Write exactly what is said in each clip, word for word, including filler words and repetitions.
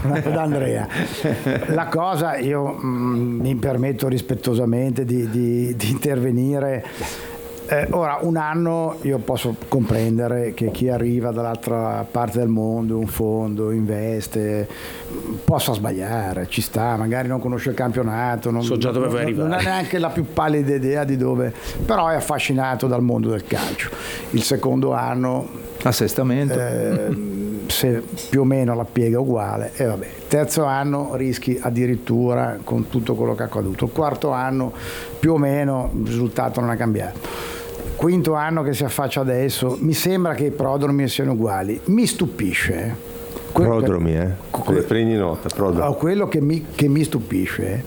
da Andrea. La cosa, io mh, mi permetto rispettosamente di, di, di intervenire. Eh, ora, un anno io posso comprendere che chi arriva dall'altra parte del mondo, un fondo, investe, possa sbagliare, ci sta, magari non conosce il campionato, non, so già dove vuoi non, arrivare. non ha neanche la più pallida idea di dove, però è affascinato dal mondo del calcio. Il secondo anno, assestamento, eh, se più o meno la piega uguale, e vabbè. Terzo anno rischi addirittura con tutto quello che è accaduto. Il quarto anno più o meno il risultato non è cambiato. Quinto anno che si affaccia adesso, mi sembra che i prodromi siano uguali. Mi stupisce. Prodromi, eh? Que- prendi nota, prodromi. Quello che mi, che mi stupisce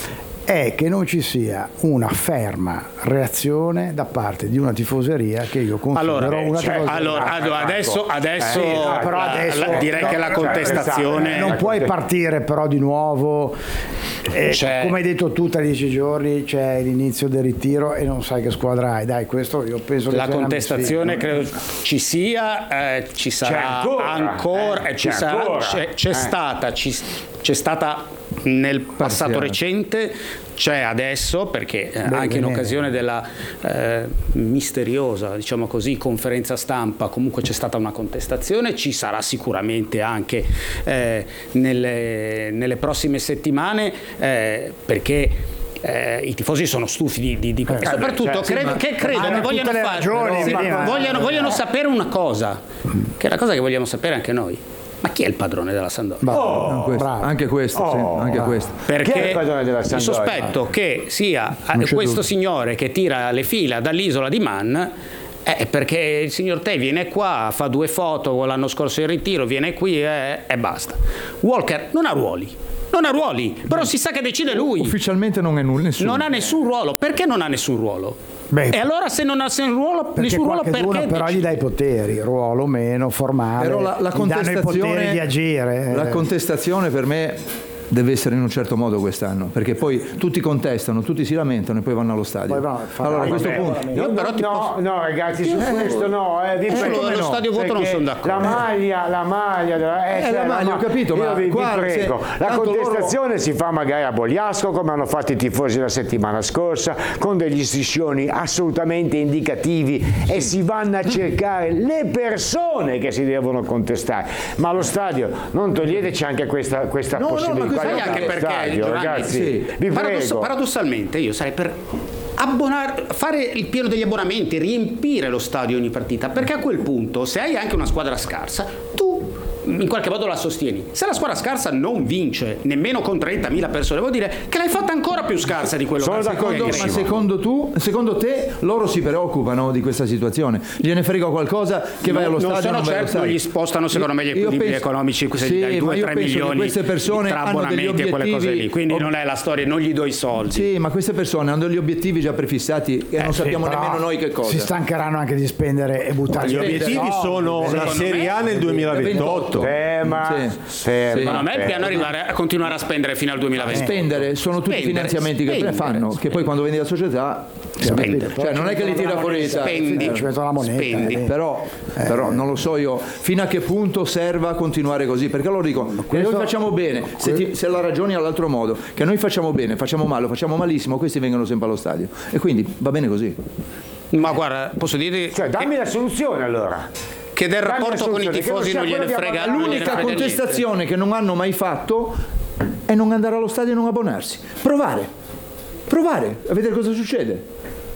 è che non ci sia una ferma reazione da parte di una tifoseria che io considero allora, una cioè, tifoseria. Allora, allora adesso, adesso, Eh, no, però la, adesso la, direi no, che la contestazione... non puoi partire però di nuovo, eh, come hai detto tu, tra dieci giorni c'è l'inizio del ritiro e non sai che squadra hai. Dai, questo io penso che la sia contestazione credo ci sia, eh, ci sarà c'è ancora, ancora eh, ci c'è, sarà, ancora. c'è, c'è Eh. stata ci, c'è stata nel passato Parziale. recente, c'è adesso, perché eh, Beh, anche in bene. occasione della eh, misteriosa, diciamo così, conferenza stampa comunque c'è stata una contestazione, ci sarà sicuramente anche eh, nelle, nelle prossime settimane, eh, perché Eh, i tifosi sono stufi di, di, di... Eh, e soprattutto cioè, sì, credo, ma- che credo hanno che vogliano tutte le fare ragioni, sì, sì, ma- vogliano, vogliono sapere una cosa, che è la cosa che vogliamo sapere anche noi: ma chi è il padrone della Sampdoria? bravo, questo, bravo. anche questo, sì, Oh, anche bravo. questo. Chi è il Perché padrone della il Sampdoria? sospetto che sia eh, c'è questo dubbio. signore che tira le fila dall'isola di Man è perché il signor Te viene qua, fa due foto l'anno scorso in ritiro, viene qui e, e basta. Walker non ha ruoli. Non ha ruoli, però si sa che decide lui. Ufficialmente non è nulla, nessuno. Non ha nessun ruolo. Perché non ha nessun ruolo? Beh, e allora se non ha nessun ruolo, perché nessun ruolo qualcheduno perché però gli decide? dai poteri, ruolo meno, formale, Però la, la gli danno i poteri contestazione di agire. la eh. contestazione per me deve essere in un certo modo quest'anno, perché poi tutti contestano, tutti si lamentano e poi vanno allo stadio. Poi vanno a fare- Allora a questo Vabbè, punto Io no, però ti no, posso- no, ragazzi, su questo no, eh, vi Eh, prego, sullo- come lo stadio vuoto non perché sono d'accordo. La maglia, la maglia, della- eh, Eh, cioè, la maglia, ho capito, io ma vi, vi qua, prego, se- la tanto contestazione si fa magari a Bogliasco, come hanno fatto i tifosi la settimana scorsa, con degli striscioni assolutamente indicativi, e si vanno a cercare le persone che si devono contestare. Ma allo stadio non toglieteci anche questa, questa No, no, ma possibilità. sai di anche allo perché, stadio, Giovanni, ragazzi, sì. vi Paradoss- prego. paradossalmente io sarei per abbonare, fare il pieno degli abbonamenti, riempire lo stadio ogni partita, perché a quel punto se hai anche una squadra scarsa tu in qualche modo la sostieni. Se la squadra scarsa non vince nemmeno con trentamila persone, vuol dire che l'hai fatta ancora più scarsa di quello Sono che d'accordo, che Ma credi. secondo tu, secondo te, loro si preoccupano di questa situazione? Gliene frega qualcosa che vai allo non stadio? sono non vai allo certo, stadio? gli spostano secondo me gli Io equilibri penso- economici, se sì, gli dai ma due io tre penso che milioni queste persone tra hanno degli abbonamenti e quelle cose obiettivi- lì, quindi ob- non è la storia, non gli do i soldi. Sì, ma queste persone hanno degli obiettivi già prefissati e non Sì, sappiamo però nemmeno noi che cosa. si stancheranno anche di spendere e buttare Gli via obiettivi soldi. sono la Serie A nel duemilaventotto. Ferma, Sì. ferma, Secondo me il piano è ferma. arrivare a continuare a spendere fino al duemilaventi. Spendere sono tutti Spendere, finanziamenti che spendere, fanno, che poi quando vendi la società, Spendere. cioè non è che li tira fuori di testa. Spendi. Ci mettono la moneta. Spendi. eh. Però, però non lo so io fino a che punto serva continuare così, perché allora dico che questo- noi facciamo bene, se, ti- se la ragioni all'altro modo, che noi facciamo bene, facciamo male, facciamo malissimo, questi vengono sempre allo stadio e quindi va bene così. Ma guarda, posso dirti Cioè, dammi la soluzione allora. che del dammi la rapporto con i soluzione, che non tifosi sia non gliene quello di frega abbandonare- non gliene L'unica frega niente. contestazione che non hanno mai fatto è non andare allo stadio e non abbonarsi. Provare, provare a vedere cosa succede.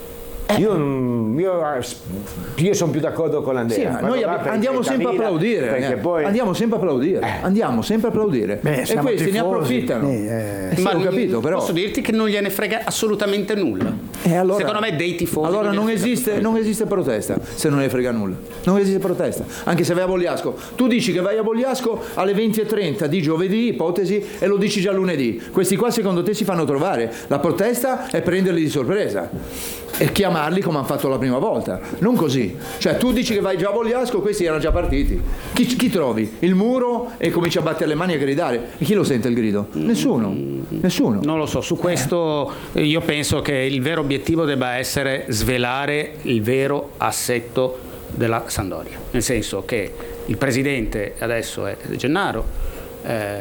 Io, non- io, io sono più d'accordo con l'Andrea. Sì, ma Vado noi là ab- per andiamo sempre a trentamila, applaudire, perché eh. poi andiamo sempre a applaudire, Eh. andiamo sempre a applaudire Beh, e siamo questi ne tifosi, approfittano. sì, eh. Eh sì, Ma ho capito, però. posso dirti che non gliene frega assolutamente nulla. E allora- Secondo me dei tifosi Allora non gliene frega esiste, non esiste protesta se non ne frega nulla. Non esiste protesta. Anche se vai a Bogliasco. Tu dici che vai a Bogliasco alle venti e trenta di giovedì, ipotesi, e lo dici già lunedì. Questi qua secondo te si fanno trovare. La protesta è prenderli di sorpresa e chiamarli come hanno fatto la prima volta. Non così. Cioè tu dici che vai già a Bogliasco, questi erano già partiti. Chi, chi trovi? Il muro e cominci a battere le mani e a gridare. E chi lo sente il grido? Nessuno. Nessuno. Non lo so, su questo io penso che il vero obiettivo debba essere svelare il vero assetto della Sampdoria, nel senso che il presidente adesso è Gennaro, eh,